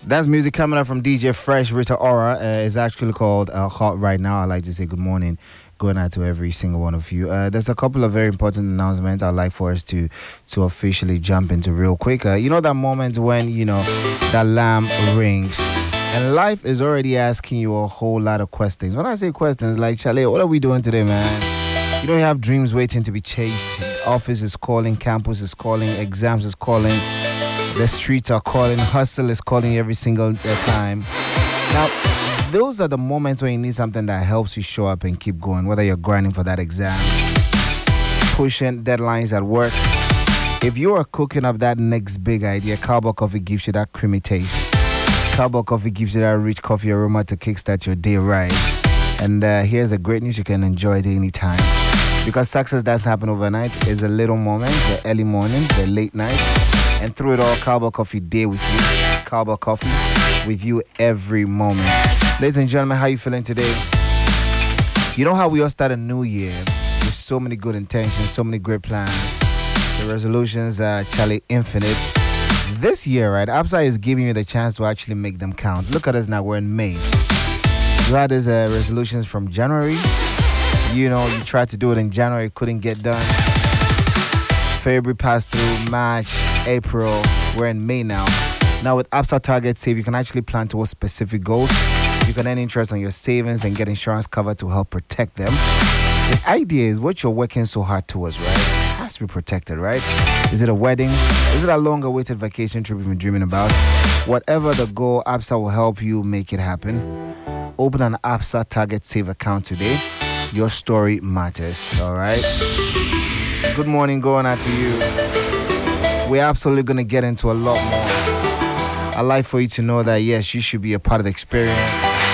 That's music coming up from DJ Fresh. Rita Ora is actually called Hot Right Now. I'd like to say good morning going out to every single one of you. There's a couple of very important announcements I'd like for us to officially jump into real quick. You know that moment when, that alarm rings and life is already asking you a whole lot of questions. When I say questions, like, Chale, what are we doing today, man? You don't have dreams waiting to be chased. Office is calling, campus is calling, exams is calling. The streets are calling, hustle is calling every single time. Now, those are the moments when you need something that helps you show up and keep going, whether you're grinding for that exam, pushing deadlines at work. If you are cooking up that next big idea, Cowboy Coffee gives you that creamy taste. Cowboy Coffee gives you that rich coffee aroma to kickstart your day right. And here's the great news, you can enjoy it anytime. Because success doesn't happen overnight. It's a little moment, the early morning, the late night. And through it all, Cowboy Coffee day with you. Cowboy Coffee with you every moment. Ladies and gentlemen, how you feeling today? You know how we all start a new year with so many good intentions, so many great plans. The resolutions are Charlie infinite. This year, right, Absa is giving you the chance to actually make them count. Look at us now, we're in May. You had these resolutions from January. You tried to do it in January, couldn't get done. February passed through, March, April, we're in May now. Now with Absa Target Save, you can actually plan towards specific goals. You can earn interest on your savings and get insurance cover to help protect them. The idea is what you're working so hard towards, right? It has to be protected, right? Is it a wedding? Is it a long-awaited vacation trip you've been dreaming about? Whatever the goal, Absa will help you make it happen. Open an Absa Target Save account today. Your story matters, all right? Good morning going out to you. We're absolutely going to get into a lot more. I'd like for you to know that, yes, you should be a part of the experience.